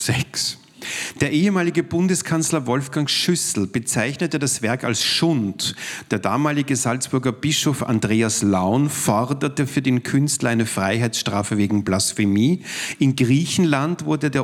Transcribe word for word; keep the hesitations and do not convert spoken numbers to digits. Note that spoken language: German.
sechs. Der ehemalige Bundeskanzler Wolfgang Schüssel bezeichnete das Werk als Schund. Der damalige Salzburger Bischof Andreas Laun forderte für den Künstler eine Freiheitsstrafe wegen Blasphemie. In Griechenland wurde der